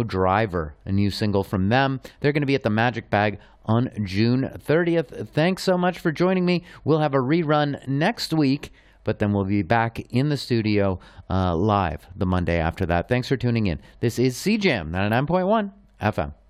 No Driver, a new single from them. They're going to be at the Magic Bag on June 30th. Thanks so much for joining me. We'll have a rerun next week, but then we'll be back in the studio live the Monday after that. Thanks for tuning in. This is CJAM 99.1 FM.